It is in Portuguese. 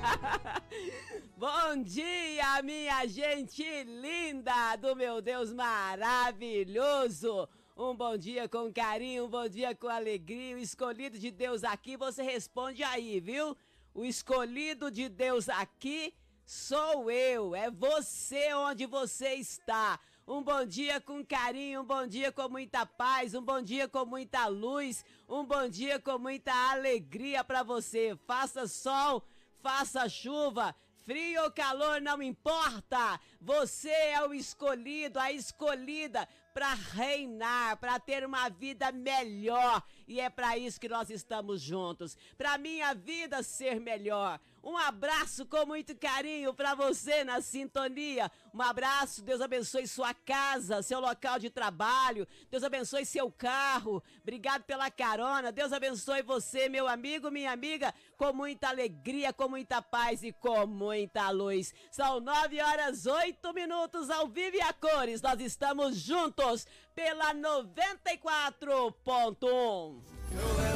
Bom dia, minha gente linda do meu Deus maravilhoso. Um bom dia com carinho, um bom dia com alegria. O escolhido de Deus aqui, você responde aí, viu? O escolhido de Deus aqui sou eu, é você onde você está. Um bom dia com carinho, um bom dia com muita paz, um bom dia com muita luz, um bom dia com muita alegria para você. Faça sol, faça chuva, frio ou calor, não importa. Você é o escolhido, a escolhida para reinar, para ter uma vida melhor. E é para isso que nós estamos juntos, para minha vida ser melhor. Um abraço com muito carinho para você na sintonia. Um abraço, Deus abençoe sua casa, seu local de trabalho. Deus abençoe seu carro. Obrigado pela carona. Deus abençoe você, meu amigo, minha amiga, com muita alegria, com muita paz e com muita luz. São 9h08 ao vivo e a cores. Nós estamos juntos pela 94.1.